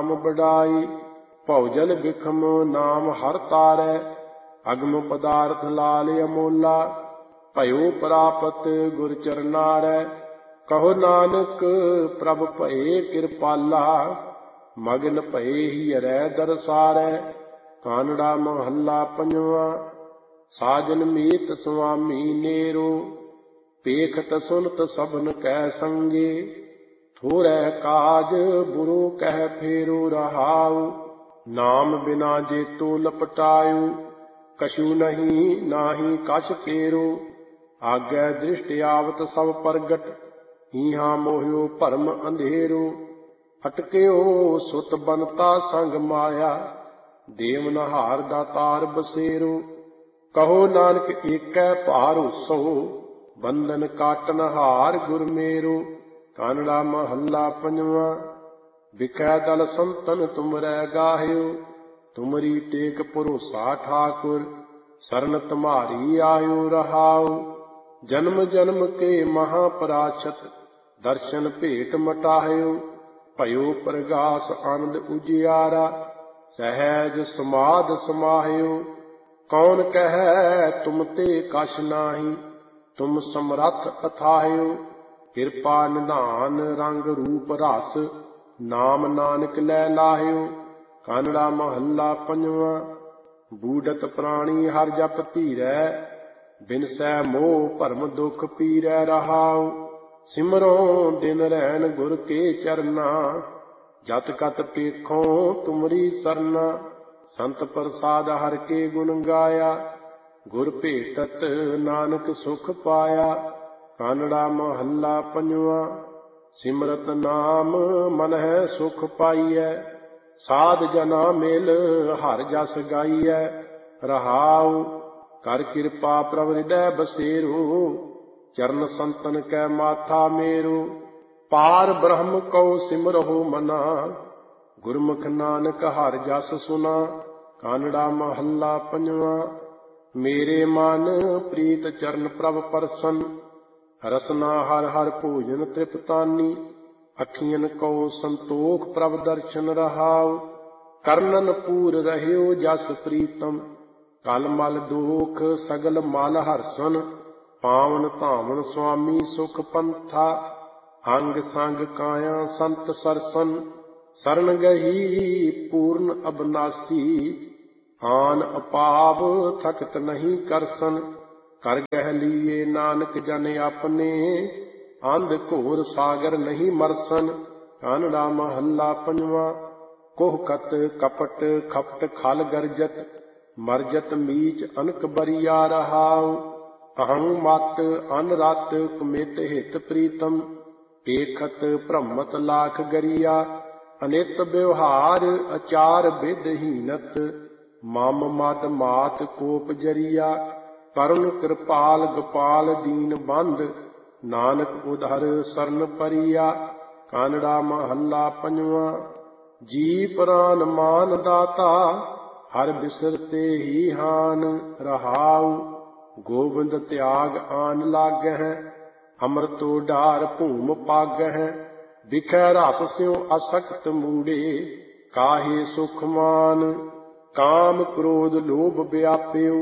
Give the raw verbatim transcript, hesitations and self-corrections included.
ਨਾਮ ਬੜਾਈ। ਭਉਜਲ ਬਿਖਮ ਨਾਮ ਹਰ ਤਾਰੈ, ਅਗਮ ਪਦਾਰਥ ਲਾਲ ਅਮੋਲਾ। ਭਇਓ ਪ੍ਰਾਪਤ ਗੁਰ ਚਰਨਾਰੈ, ਕਹੋ ਨਾਨਕ ਪ੍ਰਭ ਭਏ ਕਿਰਪਾਲਾ। ਮਗਨ ਭਏ ਹੀਰੈ ਦਰਸਾਰੈ, ਕਾਨੜਾ ਮਹੱਲਾ ਪੰਜਵਾਂ। ਸਾਜਨ ਮੀਤ ਸੁਆਮੀ ਨੇਰੋ, ਪੇਖਤ ਸੁਨਤ ਸਭਨ ਕੈ ਸੰਗੇ। ਥੋੜੈ ਕਾਜ ਬੁਰੋ ਕਹਿ ਫੇਰੋ ਰਹਾਉ, ਨਾਮ ਬਿਨਾ ਜੇਤੋ ਲਪਟਾਇਓ। ਕਛੂ ਨਹੀਂ ਨਾਹੀ ਕਛ ਫੇਰੋ, ਆਗੈ ਦ੍ਰਿਸ਼ਟ ਆਵਤ ਸਭ ਪ੍ਰਗਟ। ਹੀਹਾ ਮੋਹਿਓ ਭਰਮ ਅੰਧੇਰੋ, ਅਟਕਿਓ ਸੁਤ ਬਨਤਾ ਸੰਗ ਮਾਇਆ। ਦੇਵਨਹਾਰ ਦਾਤਾਰ ਬਸੇਰੋ, ਕਹੋ ਨਾਨਕ ਏਕੈ ਭਾਰੋਸੋ। ਬੰਧਨ ਕਾਟਨ ਹਾਰ ਗੁਰ ਮੇਰੋ, ਕਾਨੜਾ ਮਹੱਲਾ ਪੰਜਵਾਂ। ਬਿਖੈ ਦਲ ਸੰਤਨ ਤੁਮਰੈ ਗਾਹਿਓ, ਤੁਮਰੀ ਟੇਕ ਭਰੋਸਾ ਠਾਕੁਰ। ਸਰਨ ਤੁਮਹਾਰੀ ਆਇਓ ਰਹਾਉ, ਜਨਮ ਜਨਮ ਕੇ ਮਹਾਪਰਾਸ਼ਤ। ਦਰਸ਼ਨ ਭੇਟ ਮਟਾਹਿਓ, ਭਇਓ ਪ੍ਰਗਾਸ ਆਨੰਦ ਉਜਿਆਰਾ। ਸਹਿਜ ਸਮਾਧ ਸਮਾਹਿਓ, ਕੌਣ ਕਹੈ ਤੁਮ ਤੇ ਕਛ ਨਾਹੀ। ਤੁਮ ਸਮਰੱਥ ਅਥਾਹਿਓ, ਕਿਰਪਾ ਨਿਧਾਨ ਰੰਗ ਰੂਪ ਰਸ। ਨਾਮ ਨਾਨਕ ਲੈ ਲਾਹਿਓ, ਕਾਨੜਾ ਮਹੱਲਾ ਪੰਜਵਾਂ। ਬੂਡਤ ਪ੍ਰਾਣੀ ਹਰ ਜਪ ਧੀਰੈ, ਬਿਨਸੈ ਮੋਹ ਭਰਮ ਦੁਖ ਪੀਰੈ ਰਹਾਉ। ਸਿਮਰੋ ਦਿਨ ਰੈਣ ਗੁਰ ਕੇ ਚਰਨਾ, ਜਤ ਕਤ ਪੇਖੋ ਤੁਮਰੀ ਸਰਨਾ। ਸੰਤ ਪ੍ਰਸਾਦ ਹਰਿ ਕੇ ਗੁਣ ਗਾਇਆ, ਗੁਰ ਭੇਟਤ ਨਾਨਕ ਸੁਖ ਪਾਇਆ। ਕਾਨੜਾ ਮਹੱਲਾ ਪੰਜਵਾਂ। ਸਿਮਰਤ ਨਾਮ ਮਨ ਹੈ ਸੁਖ ਪਾਈਐ, ਸਾਧ ਜਨਾ ਮਿਲ ਹਰਿ ਜਸ ਗਾਈਐ ਰਹਾਉ। ਕਰ ਕਿਰਪਾ ਪ੍ਰਭ ਹਿਰਦੈ ਬਸੇਰੋ, ਚਰਨ ਸੰਤਨ ਕੈ ਮਾਥਾ ਮੇਰੋ। ਪਾਰ ਬ੍ਰਹਮ ਕਉ ਸਿਮਰਹੁ ਮਨਾ, ਗੁਰਮੁਖ ਨਾਨਕ ਹਰਿ ਜਸ ਸੁਨਾ। ਕਾਨੜਾ ਮਹੱਲਾ ਪੰਜਵਾਂ। ਮੇਰੇ ਮਨ ਪ੍ਰੀਤ ਚਰਨ ਪ੍ਰਭ ਪਰਸਨ, ਰਸਨਾ ਹਰਿ ਹਰਿ ਭੋਜਨ ਤ੍ਰਿਪਤਾਨੀ। ਅੱਖੀਆਂ ਕਉ ਸੰਤੋਖ ਪ੍ਰਭ ਦਰਸ਼ਨ ਰਹਾਉ, ਕਰਨਨ ਪੂਰ ਰਹਿਓ ਜਸ ਪ੍ਰੀਤਮ। ਕਲ ਮਲ ਦੋਖ ਸਗਲ ਮਲ ਹਰਸਨ, ਪਾਵਨ ਧਾਵਨ ਸੁਆਮੀ ਸੁਖ ਪੰਥਾ। ਅੰਗ ਸੰਗ ਕਾਇਆ ਸੰਤ ਸਰਸਨ, ਸਰਨ ਗਹੀ ਪੂਰਨ ਅਬਨਾਸੀ। ਆਨ ਅਪਾਵ ਥਕਤ ਨਹੀਂ ਕਰਸਨ, ਕਰ ਗਹਿ ਲੀਏ ਨਾਨਕ ਜਨ ਆਪਣੇ। ਅੰਧ ਘੋਰ ਸਾਗਰ ਨਹੀਂ ਮਰਸਨ, ਕਾਨੜਾ ਮਹੱਲਾ ਪੰਜਵਾਂ। ਕੋਹਕਤ ਕਪਟ ਖਪਟ ਖਲ ਗਰਜਤ, ਮਰਜਤ ਮੀਚ ਅਨਕ ਬਰੀਆ ਰਹਾਉ। ਅਹੰ ਮਤ ਅਨ ਰਤ ਕੁਮਿਤ ਹਿਤ ਪ੍ਰੀਤਮ, ਏਖਤ ਭ੍ਰਮਤ ਲਾਖ ਗਰੀਆ। ਅਨਿਤ ਵਿਵਹਾਰ ਅਚਾਰ ਵਿਧਹੀਨਤ, ਮਮ ਮਦ ਮਾਤ ਕੋਪ ਜਰੀਆ। ਕਰੁਣ ਕਿਰਪਾਲ ਗੋਪਾਲ ਦੀਨ ਬੰਧ, ਨਾਨਕ ਉਧਰ ਸਰਨ ਪਰੀਆ। ਕਾਨੜਾ ਮਹੱਲਾ ਪੰਜਵਾਂ। ਜੀ ਪ੍ਰਾਨ ਮਾਨ ਦਾਤਾ, ਹਰਿ ਬਿਸਰਤੇ ਹੀ ਹਾਨ ਰਹਾਉ। ਗੋਬਿੰਦ ਤਿਆਗ ਆਨ ਲਾਗਹਿ, ਅੰਮ੍ਰਿਤੋ ਢਾਰ ਭੂਮ ਪਾਗਹਿ। ਵਿਖੈ ਰਸ ਸਿਉ ਅਸਕਤ ਮੂੜੇ, ਕਾਹੇ ਸੁਖ ਮਾਨ। ਕਾਮ ਕ੍ਰੋਧ ਲੋਭ ਵਿਆਪਿਓ,